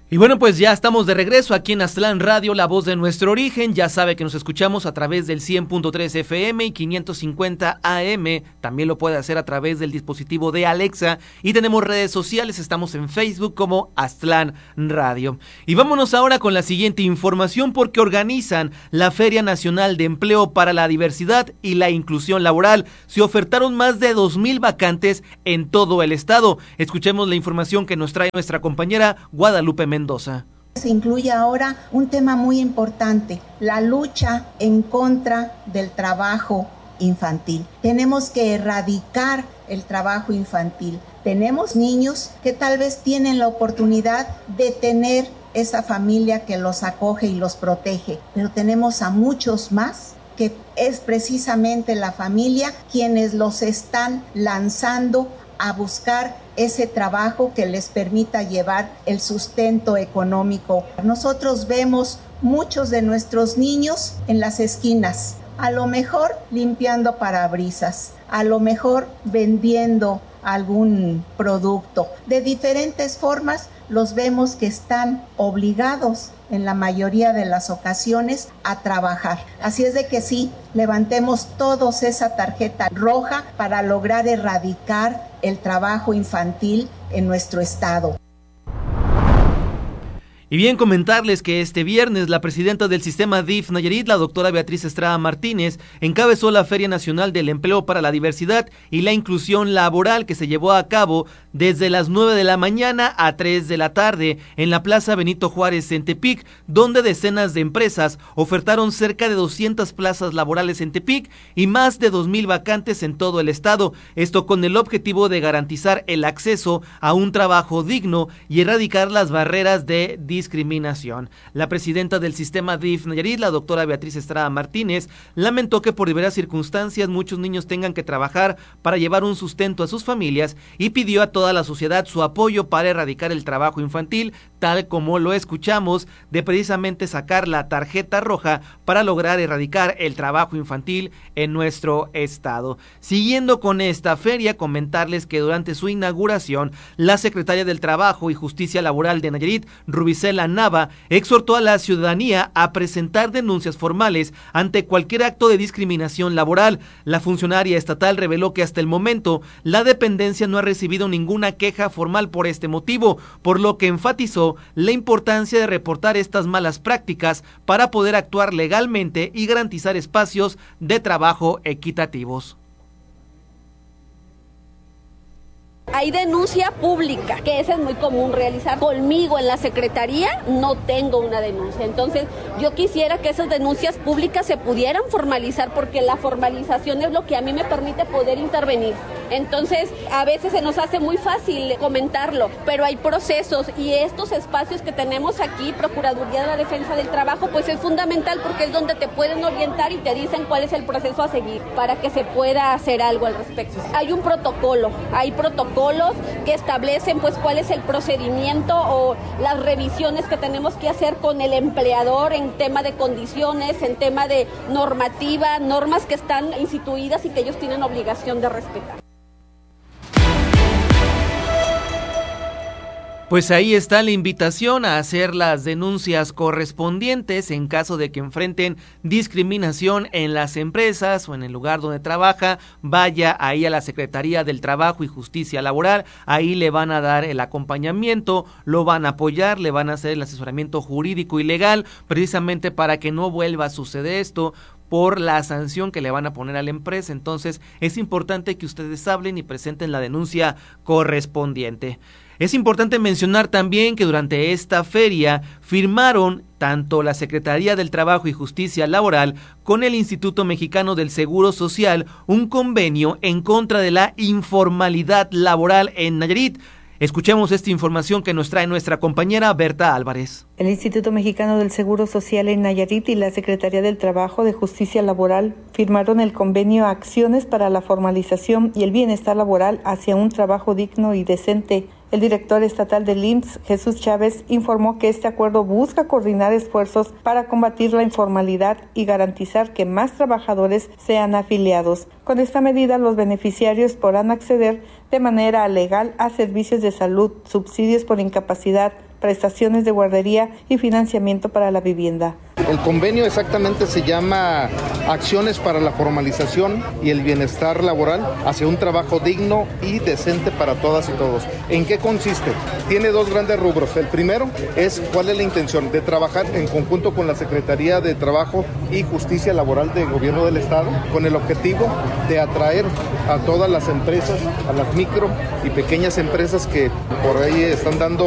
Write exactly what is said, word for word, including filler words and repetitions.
Y bueno, pues ya estamos de regreso aquí en Aztlán Radio, la voz de nuestro origen. Ya sabe que nos escuchamos a través del cien punto tres F M y quinientos cincuenta A M. También lo puede hacer a través del dispositivo de Alexa. Y tenemos redes sociales, estamos en Facebook como Aztlán Radio. Y vámonos ahora con la siguiente información, porque organizan la Feria Nacional de Empleo para la Diversidad y la Inclusión Laboral. Se ofertaron más de dos mil vacantes en todo el estado. Escuchemos la información que nos trae nuestra compañera Guadalupe Mendoza. Se incluye ahora un tema muy importante, la lucha en contra del trabajo infantil. Tenemos que erradicar el trabajo infantil. Tenemos niños que tal vez tienen la oportunidad de tener esa familia que los acoge y los protege, pero tenemos a muchos más que es precisamente la familia quienes los están lanzando a buscar ese trabajo que les permita llevar el sustento económico. Nosotros vemos muchos de nuestros niños en las esquinas, a lo mejor limpiando parabrisas, a lo mejor vendiendo algún producto. De diferentes formas los vemos que están obligados en la mayoría de las ocasiones a trabajar. Así es de que sí, levantemos todos esa tarjeta roja para lograr erradicar el trabajo infantil en nuestro estado. Y bien, comentarles que este viernes la presidenta del sistema D I F Nayarit, la doctora Beatriz Estrada Martínez, encabezó la Feria Nacional del Empleo para la Diversidad y la Inclusión Laboral, que se llevó a cabo desde las nueve de la mañana a tres de la tarde en la Plaza Benito Juárez en Tepic, donde decenas de empresas ofertaron cerca de doscientas plazas laborales en Tepic y más de dos mil vacantes en todo el estado, esto con el objetivo de garantizar el acceso a un trabajo digno y erradicar las barreras de discriminación. La presidenta del sistema D I F Nayarit, la doctora Beatriz Estrada Martínez, lamentó que por diversas circunstancias muchos niños tengan que trabajar para llevar un sustento a sus familias y pidió a toda la sociedad su apoyo para erradicar el trabajo infantil, tal como lo escuchamos, de precisamente sacar la tarjeta roja para lograr erradicar el trabajo infantil en nuestro estado. Siguiendo con esta feria, comentarles que durante su inauguración, la secretaria del Trabajo y Justicia Laboral de Nayarit, Rubicela Nava, exhortó a la ciudadanía a presentar denuncias formales ante cualquier acto de discriminación laboral. La funcionaria estatal reveló que hasta el momento la dependencia no ha recibido ninguna queja formal por este motivo, por lo que enfatizó la importancia de reportar estas malas prácticas para poder actuar legalmente y garantizar espacios de trabajo equitativos. Hay denuncia pública, que esa es muy común realizar. Conmigo en la Secretaría no tengo una denuncia. Entonces, yo quisiera que esas denuncias públicas se pudieran formalizar, porque la formalización es lo que a mí me permite poder intervenir. Entonces, a veces se nos hace muy fácil comentarlo, pero hay procesos y estos espacios que tenemos aquí, Procuraduría de la Defensa del Trabajo, pues es fundamental porque es donde te pueden orientar y te dicen cuál es el proceso a seguir para que se pueda hacer algo al respecto. Hay un protocolo, hay protocolos que establecen pues cuál es el procedimiento o las revisiones que tenemos que hacer con el empleador en tema de condiciones, en tema de normativa, normas que están instituidas y que ellos tienen obligación de respetar. Pues ahí está la invitación a hacer las denuncias correspondientes en caso de que enfrenten discriminación en las empresas o en el lugar donde trabaja. Vaya ahí a la Secretaría del Trabajo y Justicia Laboral, ahí le van a dar el acompañamiento, lo van a apoyar, le van a hacer el asesoramiento jurídico y legal, precisamente para que no vuelva a suceder esto por la sanción que le van a poner a la empresa. Entonces es importante que ustedes hablen y presenten la denuncia correspondiente. Es importante mencionar también que durante esta feria firmaron tanto la Secretaría del Trabajo y Justicia Laboral con el Instituto Mexicano del Seguro Social un convenio en contra de la informalidad laboral en Nayarit. Escuchemos esta información que nos trae nuestra compañera Berta Álvarez. El Instituto Mexicano del Seguro Social en Nayarit y la Secretaría del Trabajo de Justicia Laboral firmaron el convenio Acciones para la Formalización y el Bienestar Laboral hacia un trabajo digno y decente. El director estatal del I M S S, Jesús Chávez, informó que este acuerdo busca coordinar esfuerzos para combatir la informalidad y garantizar que más trabajadores sean afiliados. Con esta medida, los beneficiarios podrán acceder de manera legal a servicios de salud, subsidios por incapacidad, prestaciones de guardería y financiamiento para la vivienda. El convenio exactamente se llama Acciones para la formalización y el bienestar laboral hacia un trabajo digno y decente para todas y todos. ¿En qué consiste? Tiene dos grandes rubros. El primero es cuál es la intención de trabajar en conjunto con la Secretaría de Trabajo y Justicia Laboral del Gobierno del Estado con el objetivo de atraer a todas las empresas, a las micro y pequeñas empresas que por ahí están dando